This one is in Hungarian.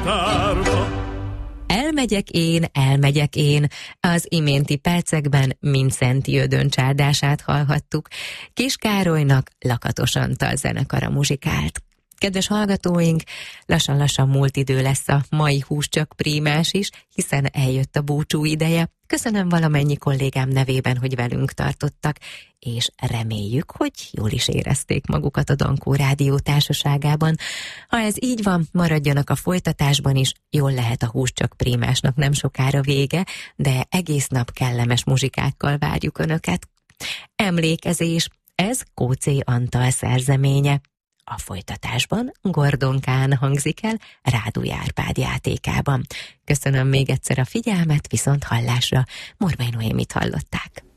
Elmegyek én. Az iménti percekben Mindszenty Ödön csárdását hallhattuk. Kis Károlynak Lakatos Antal zenekara muzsikált. Kedves hallgatóink, lassan-lassan múlt idő lesz a mai Húscsak Prímás is, hiszen eljött a búcsú ideje. Köszönöm valamennyi kollégám nevében, hogy velünk tartottak, és reméljük, hogy jól is érezték magukat a Dankó Rádió társaságában. Ha ez így van, maradjanak a folytatásban is, jól lehet a Húscsak Prímásnak nem sokára vége, de egész nap kellemes muzsikákkal várjuk Önöket. Emlékezés, ez Kóczé Antal szerzeménye. A folytatásban Gordon Kán hangzik el Rádúj Árpád játékában. Köszönöm még egyszer a figyelmet, viszont hallásra. Morvai Noémit hallották.